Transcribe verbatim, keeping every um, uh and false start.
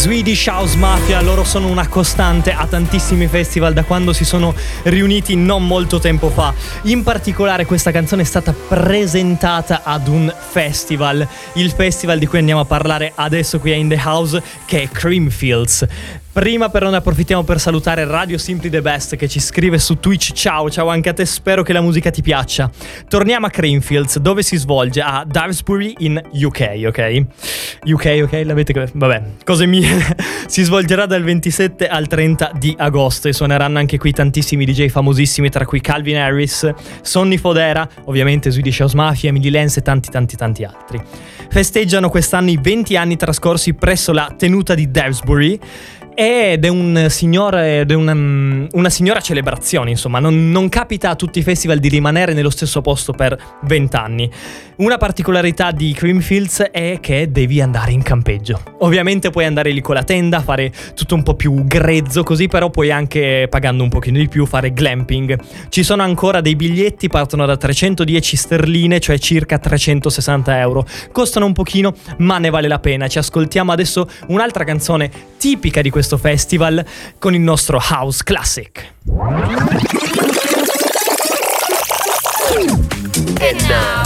Swedish House Mafia, loro sono una costante a tantissimi festival da quando si sono riuniti non molto tempo fa. In particolare questa canzone è stata presentata ad un festival, il festival di cui andiamo a parlare adesso qui a In The House, che è Creamfields. Prima però ne approfittiamo per salutare Radio Simply The Best che ci scrive su Twitch. Ciao, ciao anche a te, spero che la musica ti piaccia. Torniamo a Creamfields, dove si svolge a Daresbury in U K, ok? U K, ok? L'avete... vabbè, cose mie. Si svolgerà dal ventisette al trenta di agosto e suoneranno anche qui tantissimi D J famosissimi, tra cui Calvin Harris, Sonny Fodera, ovviamente Swedish House Mafia, Emily Lenz e tanti tanti tanti altri. Festeggiano quest'anno i venti anni trascorsi presso la tenuta di Daresbury ed è un signore, ed è una, una signora celebrazione, insomma, non, non capita a tutti i festival di rimanere nello stesso posto per vent'anni. Una particolarità di Creamfields è che devi andare in campeggio. Ovviamente puoi andare lì con la tenda, fare tutto un po' più grezzo così, però puoi anche, pagando un pochino di più, fare glamping. Ci sono ancora dei biglietti, partono da trecentodieci sterline, cioè circa trecentosessanta euro. Costano un pochino, ma ne vale la pena. Ci ascoltiamo adesso un'altra canzone tipica di questo festival con il nostro House Classic. And now